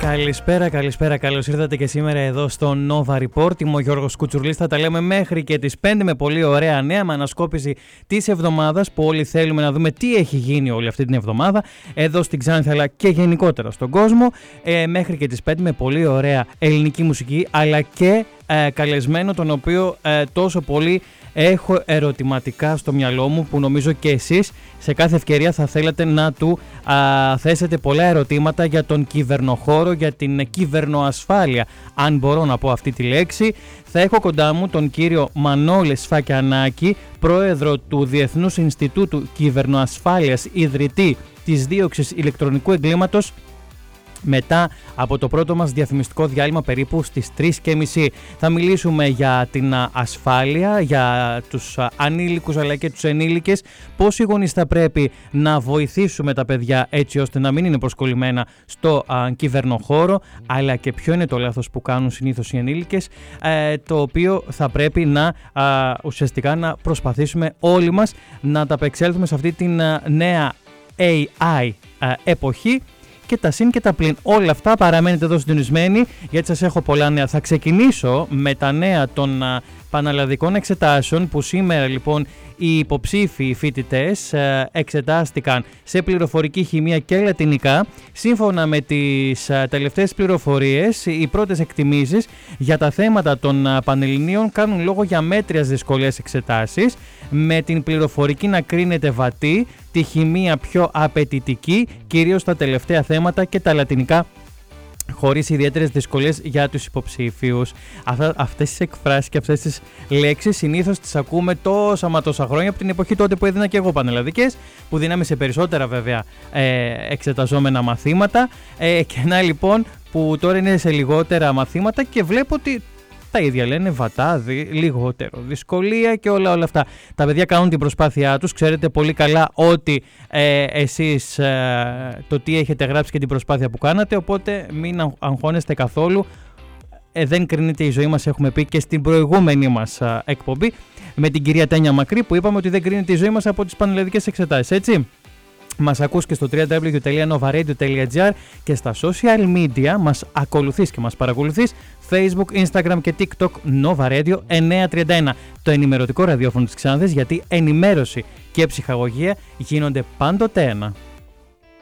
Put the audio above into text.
Καλησπέρα. Καλώς ήρθατε και σήμερα εδώ στο Nova Report. Είμαι ο Γιώργος Κουτσουρλής. Θα τα λέμε μέχρι και τις 5 με πολύ ωραία νέα, με ανασκόπηση της εβδομάδας που όλοι θέλουμε να δούμε τι έχει γίνει όλη αυτή την εβδομάδα εδώ στην Ξάνθη αλλά και γενικότερα στον κόσμο. Μέχρι και τις 5 με πολύ ωραία ελληνική μουσική αλλά και καλεσμένο τον οποίο τόσο πολύ έχω ερωτηματικά στο μυαλό μου, που νομίζω και εσείς σε κάθε ευκαιρία θα θέλατε να του θέσετε πολλά ερωτήματα για τον κυβερνοχώρο, για την κυβερνοασφάλεια, αν μπορώ να πω αυτή τη λέξη. Θα έχω κοντά μου τον κύριο Μανώλη Σφακιανάκη, πρόεδρο του Διεθνούς Ινστιτούτου Κυβερνοασφάλειας, ιδρυτή της δίωξης ηλεκτρονικού εγκλήματος, μετά από το πρώτο μας διαφημιστικό διάλειμμα περίπου στις 3:30. Θα μιλήσουμε για την ασφάλεια, για τους ανήλικους αλλά και τους ενήλικες, πώς οι γονείς θα πρέπει να βοηθήσουμε τα παιδιά έτσι ώστε να μην είναι προσκολλημένα στο κυβερνοχώρο, αλλά και ποιο είναι το λάθος που κάνουν συνήθως οι ενήλικες, το οποίο θα πρέπει να ουσιαστικά να προσπαθήσουμε όλοι μας να τα απεξέλθουμε σε αυτή την νέα AI εποχή. Και τα συν και τα πλην. Όλα αυτά παραμένετε εδώ συντονισμένοι, γιατί σας έχω πολλά νέα. Θα ξεκινήσω με τα νέα των πανελλαδικών εξετάσεων, που σήμερα λοιπόν οι υποψήφοι φοιτητές εξετάστηκαν σε πληροφορική, χημεία και λατινικά. Σύμφωνα με τις τελευταίες πληροφορίες, οι πρώτες εκτιμήσεις για τα θέματα των πανελληνίων κάνουν λόγο για μέτριας δυσκολίες εξετάσεις, με την πληροφορική να κρίνεται βατή, τη χημεία πιο απαιτητική, κυρίως τα τελευταία θέματα, και τα λατινικά χωρίς ιδιαίτερες δυσκολίες για τους υποψήφιους. Αυτές τις εκφράσεις και αυτές τις λέξεις συνήθως τις ακούμε τόσα χρόνια, από την εποχή τότε που έδινα και εγώ πανελλαδικές, που δίναμε σε περισσότερα βέβαια εξεταζόμενα μαθήματα, και να λοιπόν που τώρα είναι σε λιγότερα μαθήματα και βλέπω ότι τα ίδια λένε, βατά, λιγότερο δυσκολία και όλα αυτά. Τα παιδιά κάνουν την προσπάθειά τους. Ξέρετε πολύ καλά ότι εσείς το τι έχετε γράψει και την προσπάθεια που κάνατε, οπότε μην αγχώνεστε καθόλου. Δεν κρίνεται η ζωή μας, έχουμε πει και στην προηγούμενη μας εκπομπή με την κυρία Τένια Μακρύ, που είπαμε ότι δεν κρίνεται η ζωή μας από τις πανελλαδικές εξετάσεις, έτσι. Μας ακούς και στο www.novaradio.gr και στα social media μας ακολουθείς και μας παρακολουθείς Facebook, Instagram και TikTok Nova Radio 931. Το ενημερωτικό ραδιόφωνο της Ξάνθης, γιατί ενημέρωση και ψυχαγωγία γίνονται πάντοτε ένα.